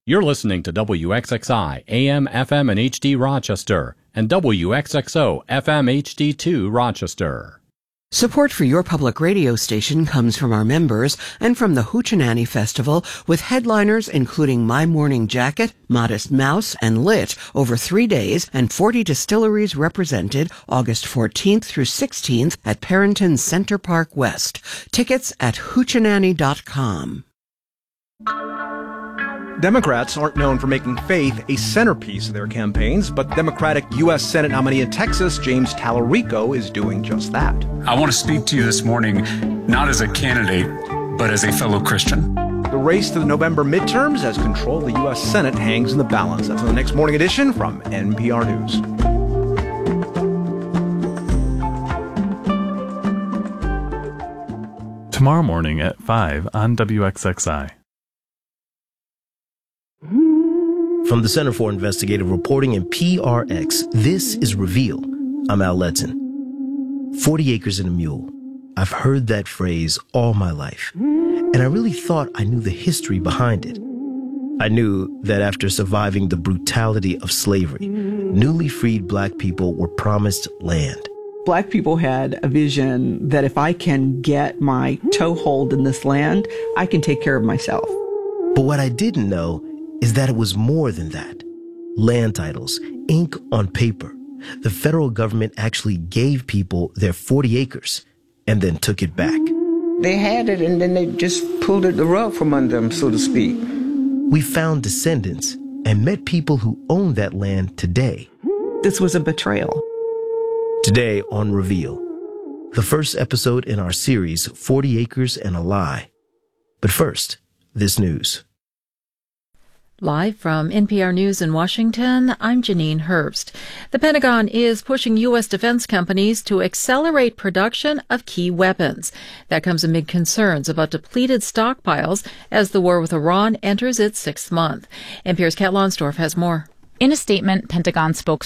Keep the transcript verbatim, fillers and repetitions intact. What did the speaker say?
You're listening to W X X I, A M, F M, and H D Rochester, and W X X O, F M, H D two Rochester. Support for your public radio station comes from our members and from the Hoochie Festival, with headliners including My Morning Jacket, Modest Mouse, and Lit over three days, and forty distilleries represented August fourteenth through sixteenth at Parrington Center Park West. Tickets at hoochie dot com. Democrats aren't known for making faith a centerpiece of their campaigns, but Democratic U S Senate nominee in Texas, James Tallarico, is doing just that. I want to speak to you this morning, not as a candidate, but as a fellow Christian. The race to the November midterms as control of the U S Senate hangs in the balance. That's the next morning edition from N P R News. Tomorrow morning at five on W X X I. From the Center for Investigative Reporting and P R X, this is Reveal. I'm Al Letton. forty acres and a mule. I've heard that phrase all my life, and I really thought I knew the history behind it. I knew that after surviving the brutality of slavery, newly freed black people were promised land. Black people had a vision that if I can get my toehold in this land, I can take care of myself. But what I didn't know is that it was more than that. Land titles, ink on paper. The federal government actually gave people their forty acres and then took it back. They had it and then they just pulled it the rug from under them, so to speak. We found descendants and met people who own that land today. This was a betrayal. Today on Reveal, the first episode in our series, forty acres and a Lie. But first, this news. Live from N P R News in Washington, I'm Janine Herbst. The Pentagon is pushing U S defense companies to accelerate production of key weapons. That comes amid concerns about depleted stockpiles as the war with Iran enters its sixth month. N P R's Kat Lonsdorf has more. In a statement, Pentagon spokesperson